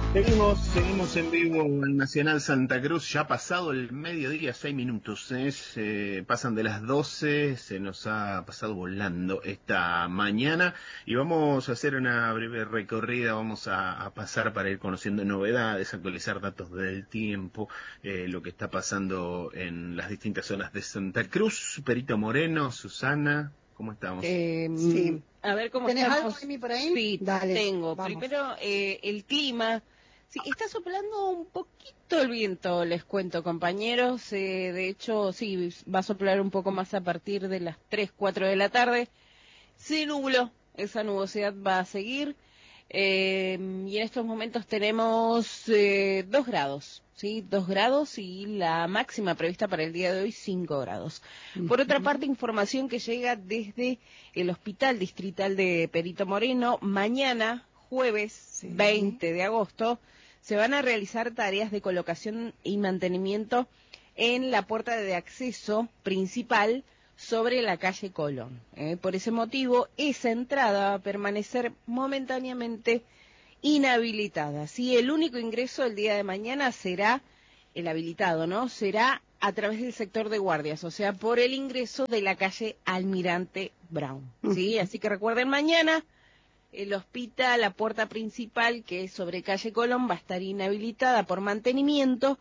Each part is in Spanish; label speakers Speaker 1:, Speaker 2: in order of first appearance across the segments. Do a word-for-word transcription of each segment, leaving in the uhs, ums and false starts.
Speaker 1: Seguimos, seguimos en vivo en Nacional Santa Cruz, ya pasado el mediodía, seis minutos, ¿eh? Se pasan de las doce, se nos ha pasado volando esta mañana y vamos a hacer una breve recorrida, vamos a, a pasar para ir conociendo novedades, actualizar datos del tiempo, eh, lo que está pasando en las distintas zonas de Santa Cruz. Perito Moreno, Susana, ¿cómo estamos?
Speaker 2: Eh,
Speaker 3: Sí.
Speaker 2: A ver cómo
Speaker 3: ¿Tenés
Speaker 2: estamos.
Speaker 3: algo, Emi, por ahí?
Speaker 2: Sí,
Speaker 3: Dale,
Speaker 2: tengo.
Speaker 3: vamos.
Speaker 2: Primero, eh, el clima. Sí, está soplando un poquito el viento, les cuento, compañeros. Eh, de hecho, sí, va a soplar un poco más a partir de las tres, cuatro de la tarde. Se nubló, esa nubosidad va a seguir. Eh, y en estos momentos tenemos eh, dos grados, ¿sí? Dos grados y la máxima prevista para el día de hoy, cinco grados. Por otra parte, información que llega desde el Hospital Distrital de Perito Moreno. Mañana, jueves
Speaker 3: Sí.
Speaker 2: veinte de agosto, se van a realizar tareas de colocación y mantenimiento en la puerta de acceso principal sobre la calle Colón. ¿eh? Por ese motivo, esa entrada va a permanecer momentáneamente inhabilitada. ¿sí? El único ingreso el día de mañana será, el habilitado, ¿no? Será a través del sector de guardias, o sea, por el ingreso de la calle Almirante Brown. ¿sí? Así que recuerden, mañana el hospital, la puerta principal, que es sobre calle Colón, va a estar inhabilitada por mantenimiento.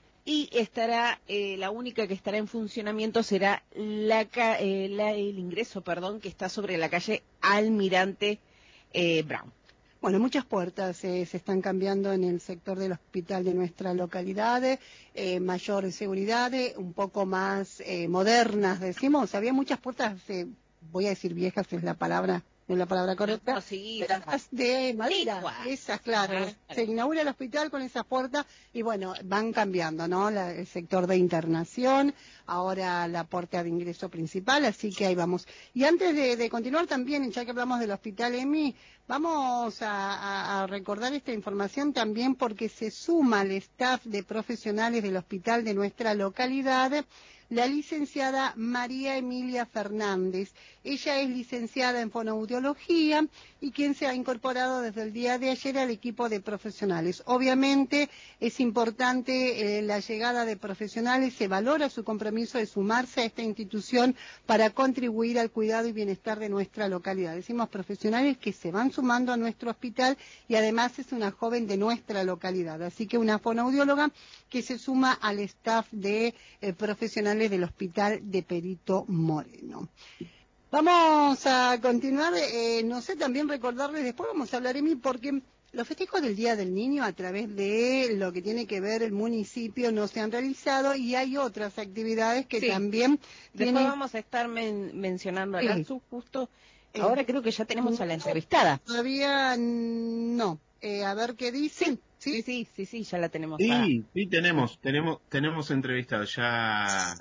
Speaker 2: Y estará, eh, la única que estará en funcionamiento será la, ca eh, la, el ingreso, perdón, que está sobre la calle Almirante eh, Brown.
Speaker 3: Bueno, muchas puertas eh, se están cambiando en el sector del hospital de nuestra localidad, eh, mayor seguridad, eh, un poco más eh, modernas, decimos. Había muchas puertas, eh, voy a decir viejas, es la palabra, no es la palabra correcta,
Speaker 2: No, sí,
Speaker 3: pero esas de madera,
Speaker 2: igual.
Speaker 3: esas, claro.
Speaker 2: Ajá.
Speaker 3: Se inaugura el hospital con esas puertas y bueno, van cambiando, ¿no? La, el sector de internación, ahora la puerta de ingreso principal, así que ahí vamos. Y antes de, de continuar también, ya que hablamos del hospital Emi, vamos a, a, a recordar esta información también porque se suma al staff de profesionales del hospital de nuestra localidad la licenciada María Emilia Fernández. Ella es licenciada en fonoaudiología y quien se ha incorporado desde el día de ayer al equipo de profesionales. Obviamente es importante eh, la llegada de profesionales, se valora su compromiso de sumarse a esta institución para contribuir al cuidado y bienestar de nuestra localidad. Decimos profesionales que se van sumando a nuestro hospital y además es una joven de nuestra localidad. Así que una fonoaudióloga que se suma al staff de eh, profesionales del Hospital de Perito Moreno. Vamos a continuar, eh, no sé, también recordarles, después vamos a hablar, Emi, porque los festejos del Día del Niño a través de lo que tiene que ver el municipio no se han realizado y hay otras actividades que
Speaker 2: Sí.
Speaker 3: también
Speaker 2: Después
Speaker 3: tienen...
Speaker 2: vamos a estar men mencionando a
Speaker 3: Sí.
Speaker 2: Latsu, justo
Speaker 3: Eh,
Speaker 2: ahora creo que ya tenemos a la entrevistada.
Speaker 3: Todavía no. Eh, a ver qué dicen.
Speaker 2: Sí, sí, sí, sí, ya la tenemos. a-
Speaker 1: Sí, sí tenemos, tenemos, tenemos entrevistado ya,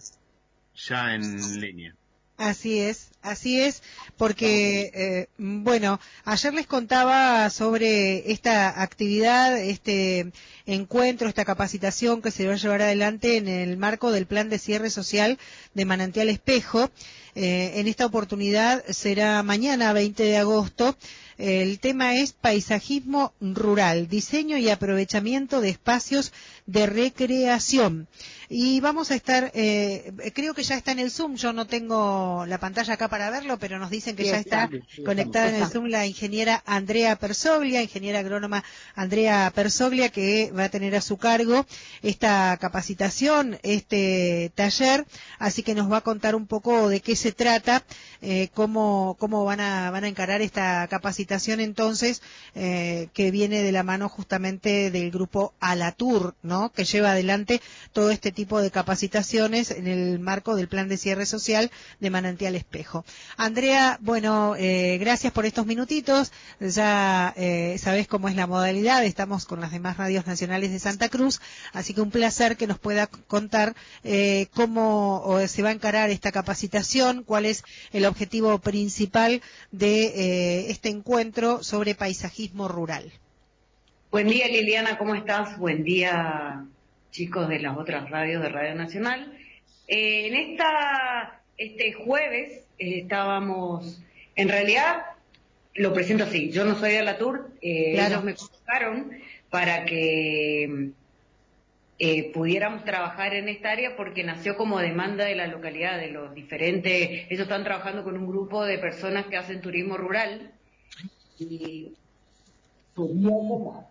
Speaker 1: ya en línea.
Speaker 4: Así es, así es, porque, eh, bueno, ayer les contaba sobre esta actividad, este encuentro, esta capacitación que se va a llevar adelante en el marco del Plan de Cierre Social de Manantial Espejo. Eh, en esta oportunidad será mañana, veinte de agosto. El tema es paisajismo rural, diseño y aprovechamiento de espacios de recreación. Y vamos a estar, eh, creo que ya está en el Zoom, yo no tengo la pantalla acá para verlo, pero nos dicen que
Speaker 3: Sí,
Speaker 4: ya
Speaker 3: está,
Speaker 4: está
Speaker 1: sí,
Speaker 4: conectada en el Zoom la ingeniera Andrea Persoglia, ingeniera agrónoma Andrea Persoglia, que va a tener a su cargo esta capacitación, este taller, así que nos va a contar un poco de qué se trata, eh, cómo, cómo van a, van a encarar esta capacitación entonces, eh, que viene de la mano justamente del grupo Alatur, ¿no? Que lleva adelante todo este tipo de capacitaciones en el marco del Plan de Cierre Social de Manantial Espejo. Andrea, bueno, eh, gracias por estos minutitos, ya eh, sabés cómo es la modalidad, estamos con las demás radios nacionales de Santa Cruz, así que un placer que nos pueda contar eh, cómo o, se va a encarar esta capacitación, cuál es el objetivo principal de eh, este encuentro sobre paisajismo rural.
Speaker 5: Buen día, Liliana, ¿cómo estás? Buen día, chicos de las otras radios de Radio Nacional. Eh, en esta, este jueves eh, estábamos, en realidad, lo presento así, yo no soy de Alatur, eh,
Speaker 4: Claro.
Speaker 5: ellos me convocaron para que eh, pudiéramos trabajar en esta área, porque nació como demanda de la localidad, de los diferentes, ellos están trabajando con un grupo de personas que hacen turismo rural, y surgió como...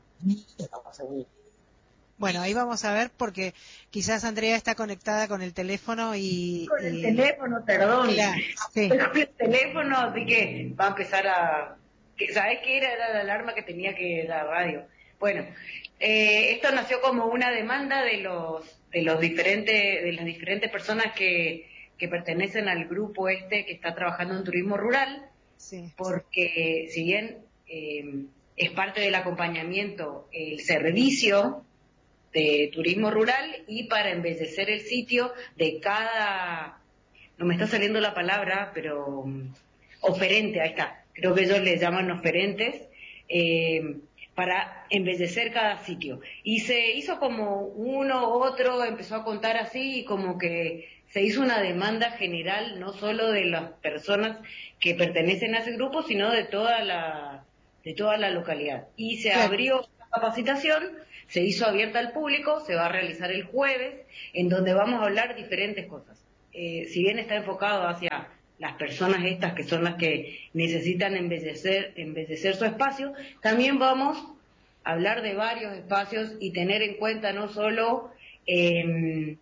Speaker 4: Bueno, ahí vamos a ver, porque quizás Andrea está conectada con el teléfono y...
Speaker 5: Con el
Speaker 4: y...
Speaker 5: teléfono, perdón.
Speaker 4: Claro, sí.
Speaker 5: Con el teléfono, así que va a empezar a... ¿Sabés qué era? Era la alarma que tenía que la radio. Bueno, eh, esto nació como una demanda de los de los diferentes de las diferentes personas que, que pertenecen al grupo este que está trabajando en turismo rural,
Speaker 4: Sí.
Speaker 5: porque si bien eh, es parte del acompañamiento el servicio de turismo rural, y para embellecer el sitio de cada, no me está saliendo la palabra, pero um, oferente, ahí está, creo que ellos le llaman oferentes, eh, para embellecer cada sitio. Y se hizo como uno, otro, empezó a contar así, y como que se hizo una demanda general, no solo de las personas que pertenecen a ese grupo, sino de toda la, de toda la localidad. Y se
Speaker 4: Claro.
Speaker 5: abrió la capacitación, se hizo abierta al público, se va a realizar el jueves, en donde vamos a hablar diferentes cosas. Eh, si bien está enfocado hacia las personas estas que son las que necesitan embellecer, embellecer su espacio, también vamos a hablar de varios espacios y tener en cuenta no solo, eh,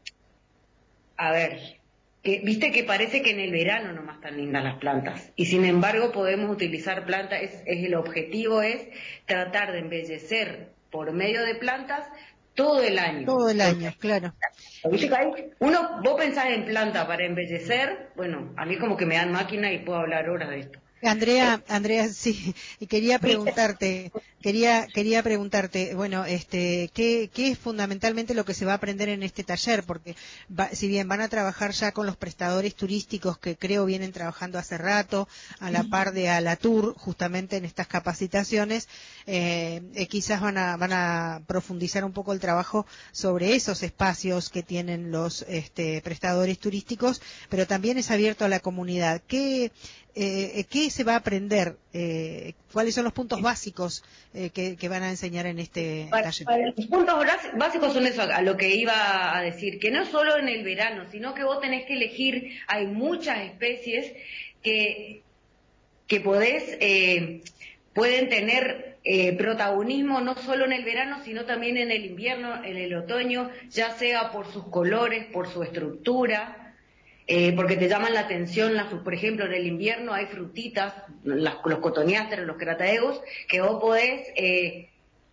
Speaker 5: a ver, que, viste que parece que en el verano nomás están lindas las plantas, y sin embargo podemos utilizar plantas, es, es el objetivo es tratar de embellecer por medio de plantas todo el año.
Speaker 4: Todo el año, claro.
Speaker 5: ¿Viste que hay? Uno, vos pensás en planta para embellecer, bueno, a mí como que me dan máquina y puedo hablar horas de esto.
Speaker 4: Andrea, Andrea, sí, y quería preguntarte, quería, quería preguntarte, bueno, este, ¿qué, qué es fundamentalmente lo que se va a aprender en este taller? Porque va, si bien van a trabajar ya con los prestadores turísticos que creo vienen trabajando hace rato, a la par de Alatur, justamente en estas capacitaciones, eh, eh, quizás van a, van a profundizar un poco el trabajo sobre esos espacios que tienen los, este, prestadores turísticos, pero también es abierto a la comunidad. ¿Qué, Eh, ¿qué se va a aprender? Eh, ¿Cuáles son los puntos básicos eh, que, que van a enseñar en este
Speaker 5: Para,
Speaker 4: taller?
Speaker 5: para los puntos básicos son eso, a lo que iba a decir, que no solo en el verano, sino que vos tenés que elegir, hay muchas especies que, que podés, eh, pueden tener eh, protagonismo no solo en el verano, sino también en el invierno, en el otoño, ya sea por sus colores, por su estructura. Eh, porque te llaman la atención, las, por ejemplo, en el invierno hay frutitas, las, los cotoneásteros, los crataegos, que vos podés eh,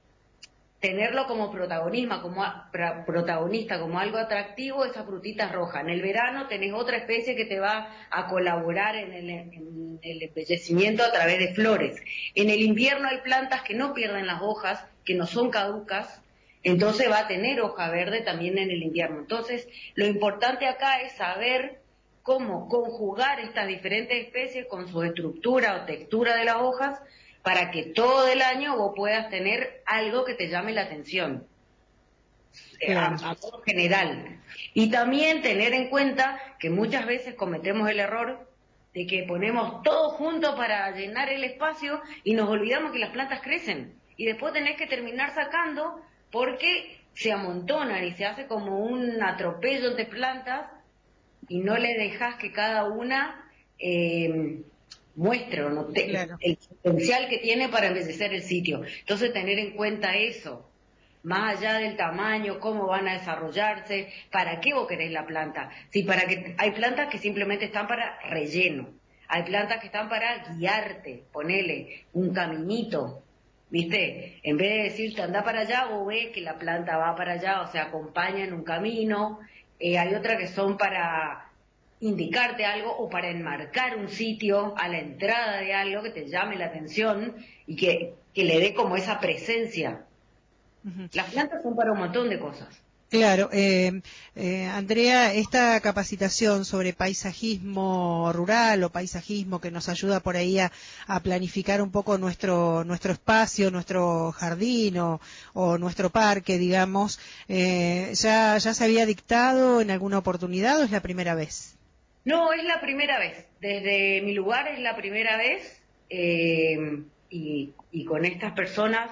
Speaker 5: tenerlo como protagonismo, como a, pra, protagonista, como algo atractivo, esa frutita roja. En el verano tenés otra especie que te va a colaborar en el, en el embellecimiento a través de flores. En el invierno hay plantas que no pierden las hojas, que no son caducas, entonces va a tener hoja verde también en el invierno. Entonces, lo importante acá es saber cómo conjugar estas diferentes especies con su estructura o textura de las hojas para que todo el año vos puedas tener algo que te llame la atención,
Speaker 4: Claro.
Speaker 5: a, a todo general. Y también tener en cuenta que muchas veces cometemos el error de que ponemos todo junto para llenar el espacio y nos olvidamos que las plantas crecen. Y después tenés que terminar sacando porque se amontonan y se hace como un atropello de plantas y no le dejas que cada una eh, muestre o no te,
Speaker 4: Claro.
Speaker 5: el potencial que tiene para embellecer el sitio. Entonces tener en cuenta eso, más allá del tamaño, cómo van a desarrollarse, para qué vos querés la planta. Sí, para que hay plantas que simplemente están para relleno, hay plantas que están para guiarte, ponele un caminito. ¿Viste? En vez de decirte anda para allá, vos ves que la planta va para allá, o sea, acompaña en un camino. Eh, hay otras que son para indicarte algo o para enmarcar un sitio a la entrada de algo que te llame la atención y que, que le dé como esa presencia.
Speaker 4: Uh-huh.
Speaker 5: Las plantas son para un montón de cosas.
Speaker 4: Claro, eh, eh, Andrea, esta capacitación sobre paisajismo rural o paisajismo que nos ayuda por ahí a, a planificar un poco nuestro nuestro espacio, nuestro jardín o, o nuestro parque, digamos, eh, ¿ya, ya se había dictado en alguna oportunidad o es la primera vez?
Speaker 5: No, es la primera vez. Desde mi lugar es la primera vez eh, y, y con estas personas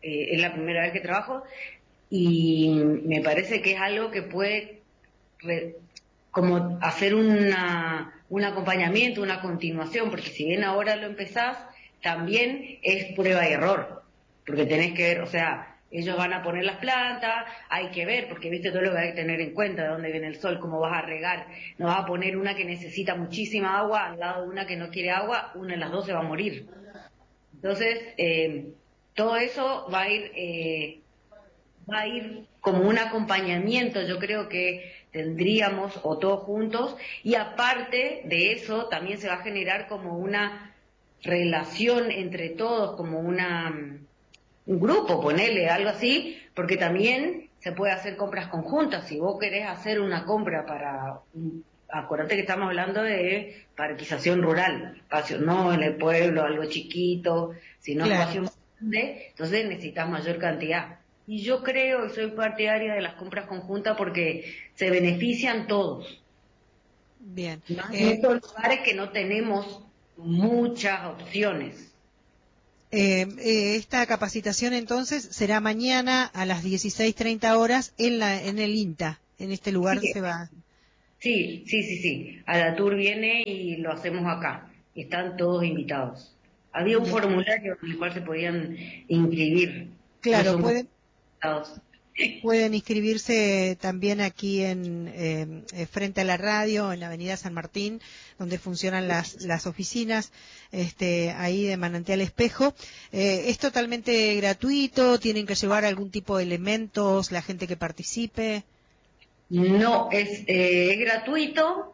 Speaker 5: eh, es la primera vez que trabajo y me parece que es algo que puede re, como hacer una, un acompañamiento, una continuación, porque si bien ahora lo empezás, también es prueba y error, porque tenés que ver, o sea, ellos van a poner las plantas, hay que ver, porque viste todo lo que hay que tener en cuenta, de dónde viene el sol, cómo vas a regar, no vas a poner una que necesita muchísima agua al lado de una que no quiere agua, una de las dos se va a morir. Entonces, eh, todo eso va a ir, eh, va a ir como un acompañamiento, yo creo que tendríamos, o todos juntos, y aparte de eso también se va a generar como una relación entre todos, como una un grupo, ponerle algo así, porque también se puede hacer compras conjuntas. Si vos querés hacer una compra para, acuérdate que estamos hablando de parquización rural, espacio, no en el pueblo, algo chiquito, sino
Speaker 4: claro.
Speaker 5: espacio más grande, entonces necesitas mayor cantidad. Y yo creo y soy partidaria de las compras conjuntas porque se benefician todos.
Speaker 4: Bien.
Speaker 5: Más
Speaker 4: Eh,
Speaker 5: en estos lugares que no tenemos muchas opciones.
Speaker 4: Eh, eh, esta capacitación entonces será mañana a las dieciséis treinta horas en la en el INTA, en este lugar
Speaker 5: Sí,
Speaker 4: se va.
Speaker 5: sí, sí, sí, sí. A la tour viene y lo hacemos acá. Están todos invitados. Había un
Speaker 4: Bien.
Speaker 5: formulario en el cual se podían inscribir.
Speaker 4: Claro,
Speaker 5: no somos
Speaker 4: pueden
Speaker 5: invitados.
Speaker 4: pueden inscribirse también aquí en eh, eh, frente a la radio, en la Avenida San Martín, donde funcionan las, las oficinas, este, ahí de Manantial Espejo. Eh, es totalmente gratuito, tienen que llevar algún tipo de elementos, la gente que participe.
Speaker 5: No, es, eh, es gratuito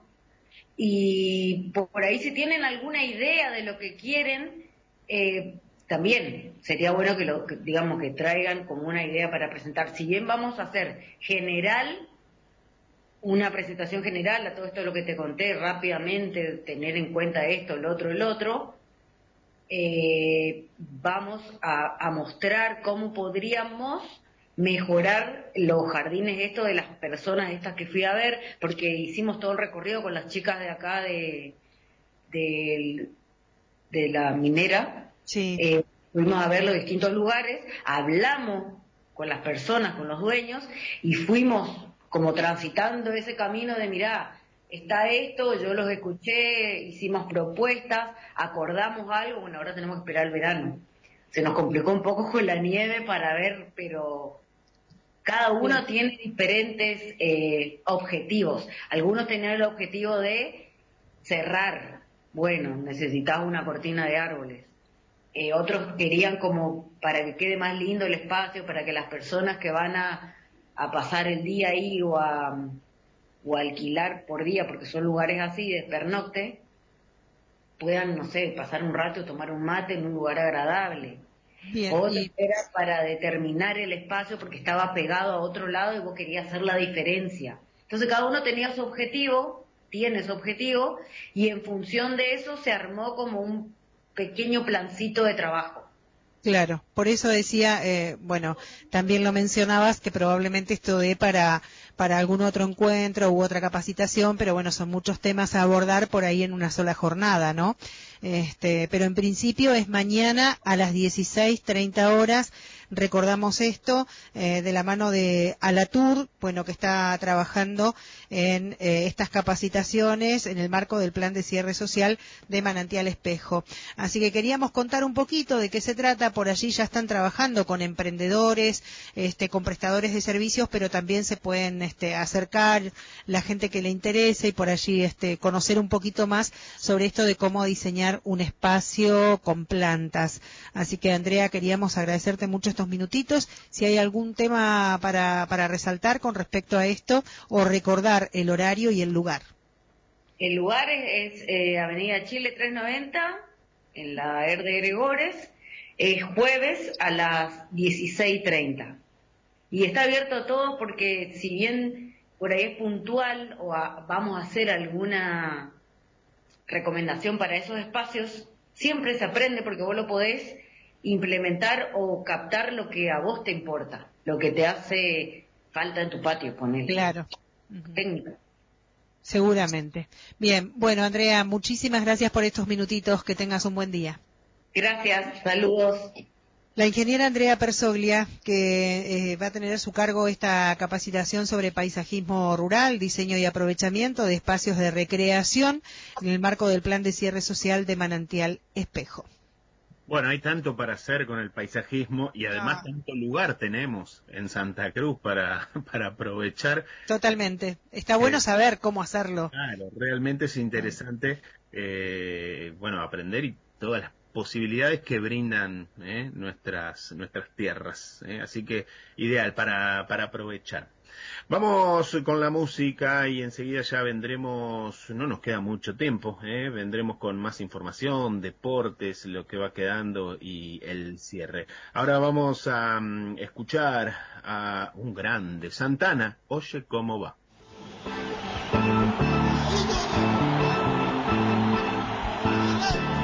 Speaker 5: y por, por ahí si tienen alguna idea de lo que quieren, eh, también sería bueno que, lo, que digamos que traigan como una idea para presentar. Si bien vamos a hacer general, una presentación general a todo esto lo que te conté rápidamente, tener en cuenta esto, el otro, el otro, eh, vamos a, a mostrar cómo podríamos mejorar los jardines estos de las personas estas que fui a ver, porque hicimos todo el recorrido con las chicas de acá de, de, de la minera,
Speaker 4: Sí.
Speaker 5: eh, fuimos a ver los distintos lugares, hablamos con las personas, con los dueños, y fuimos como transitando ese camino de, mirá, está esto, yo los escuché, hicimos propuestas, acordamos algo, bueno, ahora tenemos que esperar el verano. Se nos complicó un poco con la nieve para ver, pero cada uno
Speaker 4: Bien.
Speaker 5: tiene diferentes eh, objetivos. Algunos tenían el objetivo de cerrar, bueno, necesitas una cortina de árboles. Eh, otros querían como para que quede más lindo el espacio, para que las personas que van a, a pasar el día ahí o a, o a alquilar por día, porque son lugares así de pernocte, puedan, no sé, pasar un rato, tomar un mate en un lugar agradable.
Speaker 4: Bien.
Speaker 5: Otra
Speaker 4: Y
Speaker 5: era para determinar el espacio porque estaba pegado a otro lado y vos querías hacer la diferencia. Entonces cada uno tenía su objetivo, tiene su objetivo, y en función de eso se armó como un pequeño plancito de trabajo.
Speaker 4: claro, por eso decía, eh, bueno, también lo mencionabas que probablemente esto dé para para algún otro encuentro u otra capacitación, pero bueno, son muchos temas a abordar por ahí en una sola jornada, ¿no? Este, pero en principio es mañana a las dieciséis treinta horas. Recordamos esto eh, de la mano de Alatur, bueno, que está trabajando en eh, estas capacitaciones en el marco del plan de cierre social de Manantial Espejo. Así que queríamos contar un poquito de qué se trata. Por allí ya están trabajando con emprendedores, este, con prestadores de servicios, pero también se pueden este, acercar la gente que le interese y por allí este, conocer un poquito más sobre esto de cómo diseñar un espacio con plantas. Así que, Andrea, queríamos agradecerte mucho estos minutitos. Si hay algún tema para, para resaltar con respecto a esto o recordar el horario y el lugar.
Speaker 5: El lugar es, es eh, Avenida Chile trescientos noventa, en la E R de Gregores, es jueves a las dieciséis treinta. Y está abierto a todos porque si bien por ahí es puntual o a, vamos a hacer alguna recomendación para esos espacios, siempre se aprende porque vos lo podés implementar o captar lo que a vos te importa, lo que te hace falta en tu patio, ponele.
Speaker 4: Claro. Uh-huh.
Speaker 5: Técnica.
Speaker 4: Seguramente. Bien, bueno, Andrea, muchísimas gracias por estos minutitos. Que tengas un buen día.
Speaker 5: Gracias, saludos.
Speaker 4: La ingeniera Andrea Persoglia, que eh, va a tener a su cargo esta capacitación sobre paisajismo rural, diseño y aprovechamiento de espacios de recreación en el marco del Plan de Cierre Social de Manantial Espejo.
Speaker 1: Bueno, hay tanto para hacer con el paisajismo y además
Speaker 4: Ah.
Speaker 1: tanto lugar tenemos en Santa Cruz para, para aprovechar.
Speaker 4: Totalmente. Está bueno
Speaker 1: Eh,
Speaker 4: saber cómo hacerlo.
Speaker 1: Claro, realmente es interesante, eh, bueno, aprender y todas las posibilidades que brindan eh, nuestras nuestras tierras. Eh, así que ideal para, para aprovechar. Vamos con la música y enseguida ya vendremos, no nos queda mucho tiempo, eh, vendremos con más información, deportes, lo que va quedando y el cierre. Ahora vamos a um, escuchar a un grande, Santana, Oye cómo va.